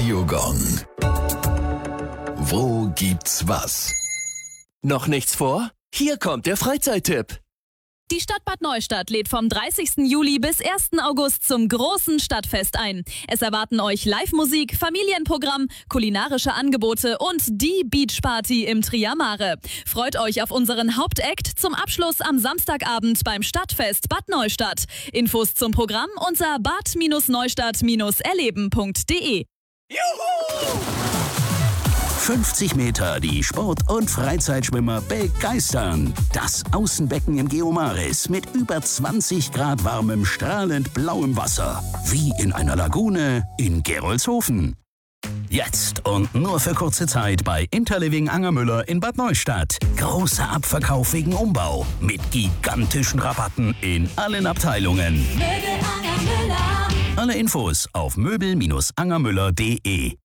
Radiogong. Wo gibt's was? Noch nichts vor? Hier kommt der Freizeittipp. Die Stadt Bad Neustadt lädt vom 30. Juli bis 1. August zum großen Stadtfest ein. Es erwarten euch Live-Musik, Familienprogramm, kulinarische Angebote und die Beachparty im Triamare. Freut euch auf unseren Hauptakt zum Abschluss am Samstagabend beim Stadtfest Bad Neustadt. Infos zum Programm unter bad-neustadt-erleben.de. Juhu! 50 Meter die Sport- und Freizeitschwimmer begeistern. Das Außenbecken im Geomaris mit über 20 Grad warmem, strahlend blauem Wasser. Wie in einer Lagune in Gerolzhofen. Jetzt und nur für kurze Zeit bei Interliving Angermüller in Bad Neustadt. Großer Abverkauf wegen Umbau. Mit gigantischen Rabatten in allen Abteilungen. Möbel Angermüller. Alle Infos auf möbel-angermüller.de.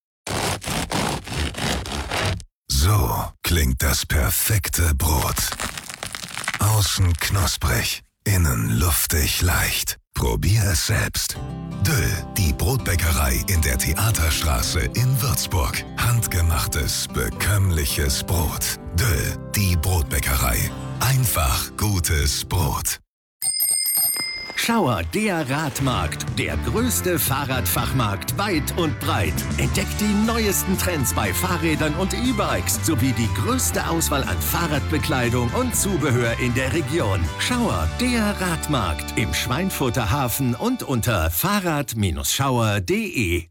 So klingt das perfekte Brot. Außen knusprig, innen luftig leicht. Probier es selbst. Döll, die Brotbäckerei in der Theaterstraße in Würzburg. Handgemachtes, bekömmliches Brot. Döll, die Brotbäckerei. Einfach gutes Brot. Schauer, der Radmarkt, der größte Fahrradfachmarkt weit und breit. Entdeckt die neuesten Trends bei Fahrrädern und E-Bikes sowie die größte Auswahl an Fahrradbekleidung und Zubehör in der Region. Schauer, der Radmarkt im Schweinfurter Hafen und unter fahrrad-schauer.de.